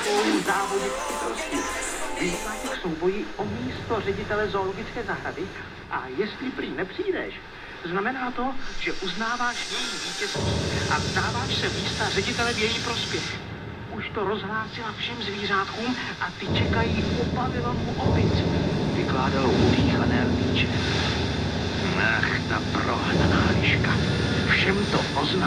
vrcholů závoditelství. Vyzýváte k souboji o místo ředitele zoologické zahrady a jestli prý nepřijdeš, znamená to, že uznáváš její vítězství a vzdáváš se místa ředitele v její prospěch. Už to rozhlásila všem zvířátkům a ty čekají u pavilonu opic. Vykládalo udýchané lvíče. Ach, ta prohnaná liška. Všem to oznámila.